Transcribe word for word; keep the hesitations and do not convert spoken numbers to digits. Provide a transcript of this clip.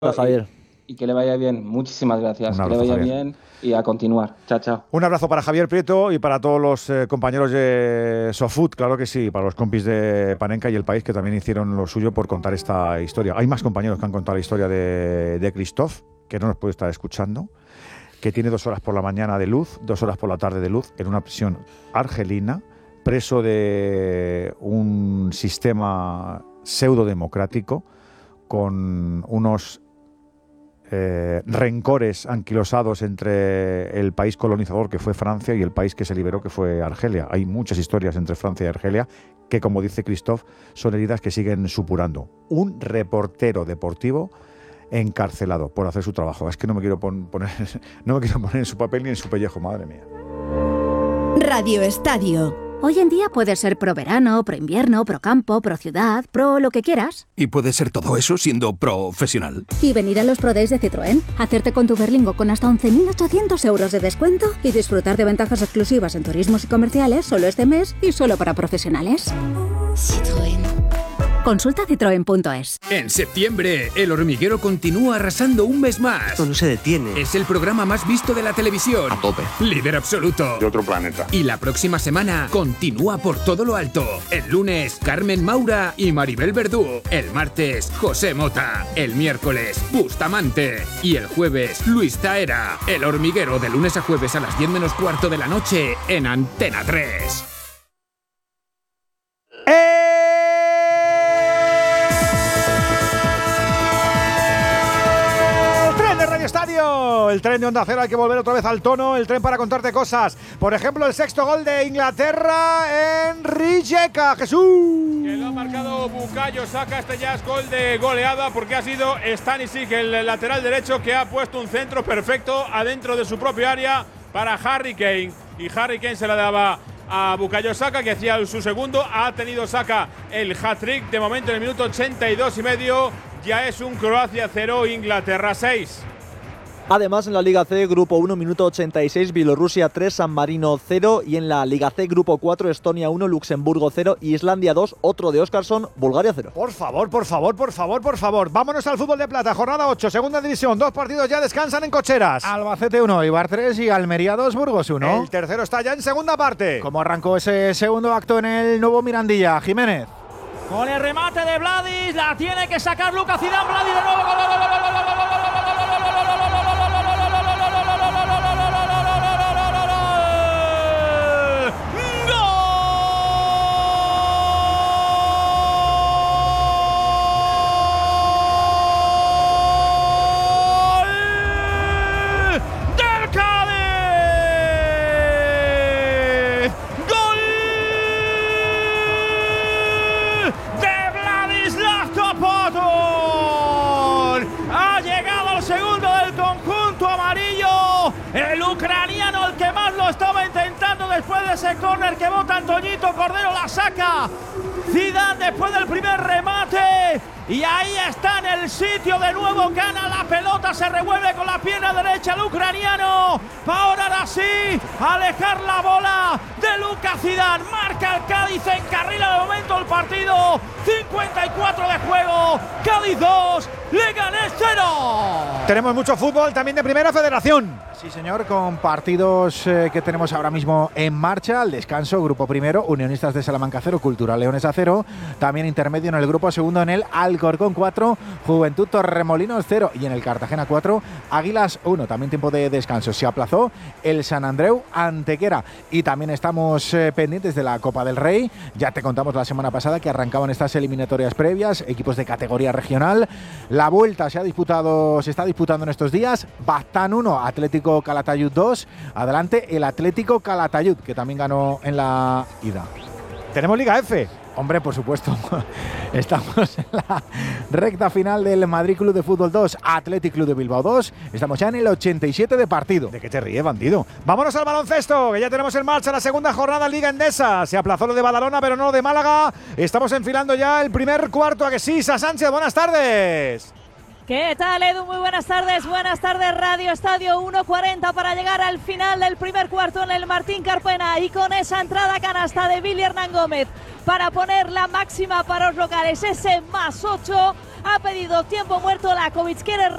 Hola, Javier. Y, y que le vaya bien. Muchísimas gracias. Un que le abrazo, vaya Javier. bien y a continuar. Chao, chao. Un abrazo para Javier Prieto y para todos los eh, compañeros de SoFood, claro que sí, para los compis de Panenka y El País, que también hicieron lo suyo por contar esta historia. Hay más compañeros que han contado la historia de, de Christoph, que no nos puede estar escuchando, que tiene dos horas por la mañana de luz, dos horas por la tarde de luz, en una prisión argelina, preso de un sistema pseudo-democrático, con unos Eh, rencores anquilosados entre el país colonizador que fue Francia y el país que se liberó que fue Argelia. Hay muchas historias entre Francia y Argelia que, como dice Christoph, son heridas que siguen supurando. Un reportero deportivo encarcelado por hacer su trabajo. Es que no me quiero pon- poner, no me quiero poner en su papel ni en su pellejo, madre mía. Radio Estadio. Hoy en día puedes ser pro verano, pro invierno, pro campo, pro ciudad, pro lo que quieras. Y puede ser todo eso siendo profesional. Y venir a los Pro Days de Citroën, hacerte con tu Berlingo con hasta once mil ochocientos euros de descuento y disfrutar de ventajas exclusivas en turismos y comerciales solo este mes y solo para profesionales. Citroën. Consulta citroen punto es. En septiembre, El Hormiguero continúa arrasando un mes más. Esto no se detiene. Es el programa más visto de la televisión. A tope. Líder absoluto. De otro planeta. Y la próxima semana continúa por todo lo alto. El lunes, Carmen Maura y Maribel Verdú. El martes, José Mota. El miércoles, Bustamante. Y el jueves, Luis Taera. El Hormiguero, de lunes a jueves a las diez menos cuarto de la noche en Antena tres. Estadio, el tren de Onda Cero, hay que volver otra vez al tono, el tren para contarte cosas. Por ejemplo, el sexto gol de Inglaterra en Rijeka, Jesús. Que lo ha marcado Bukayo Saka, este ya es gol de goleada porque ha sido Stanisic, el lateral derecho, que ha puesto un centro perfecto adentro de su propio área para Harry Kane. Y Harry Kane se la daba a Bukayo Saka, que hacía su segundo. Ha tenido Saka el hat-trick de momento en el minuto ochenta y dos y medio. Ya es un Croacia cero, Inglaterra seis. Además, en la Liga C, Grupo uno, minuto ochenta y seis, Bielorrusia tres, San Marino cero. Y en la Liga C, Grupo cuatro, Estonia uno, Luxemburgo cero, Islandia dos, otro de Óskarsson, Bulgaria cero. Por favor, por favor, por favor, por favor. Vámonos al fútbol de plata, jornada ocho, segunda división. Dos partidos ya descansan en cocheras. Albacete uno, Eibar tres y Almería dos, Burgos uno. El tercero está ya en segunda parte. ¿Cómo arrancó ese segundo acto en el nuevo Mirandilla? Jiménez. Con el remate de Vladis, la tiene que sacar Lucas Zidane. Vladis de nuevo. Gol, gol, gol, gol, gol, gol, gol, gol, gol, gol, gol, gol, gol, gol, gol. El ucraniano, el que más lo estaba intentando después de ese córner que bota Antoñito Cordero, la saca Zidane después del primer remate. Y ahí está en el sitio de nuevo, gana la pelota, se revuelve con la pierna derecha el ucraniano. Para ahora sí, alejar la bola de Lucas Zidane. Marca el Cádiz, encarrila de momento el partido. cincuenta y cuatro de juego, Cádiz dos, Leganés cero. Tenemos mucho fútbol también de Primera Federación. Sí, señor, con partidos eh, que tenemos ahora mismo en marcha. Al descanso, Grupo Primero, Unionistas de Salamanca cero, Cultural Leonesa cero. También intermedio en el Grupo Segundo en el Alcorcón cuatro, Juventud Torremolinos cero. Y en el Cartagena cuatro, Águilas uno. También tiempo de descanso. Se aplazó el San Andreu Antequera. Y también estamos eh, pendientes de la Copa del Rey. Ya te contamos la semana pasada que arrancaban estas eliminatorias previas, equipos de categoría regional. La vuelta se ha disputado, se está disputando en estos días. Baztán uno, Atlético Calatayud dos. Adelante el Atlético Calatayud, que también ganó en la ida. Tenemos Liga F. Hombre, por supuesto. Estamos en la recta final del Madrid Club de Fútbol dos, Athletic Club de Bilbao dos. Estamos ya en el ochenta y siete de partido. ¿De qué te ríes, bandido? Vámonos al baloncesto, que ya tenemos en marcha la segunda jornada Liga Endesa. Se aplazó lo de Badalona, pero no lo de Málaga. Estamos enfilando ya el primer cuarto. ¿A que sí? Sa Sánchez, buenas tardes. ¿Qué tal, Edu? Muy buenas tardes. Buenas tardes, Radio Estadio. uno cuarenta para llegar al final del primer cuarto en el Martín Carpena. Y con esa entrada canasta de Billy Hernán Gómez para poner la máxima para los locales. Ese más ocho ha pedido tiempo muerto Lakovic. Quiere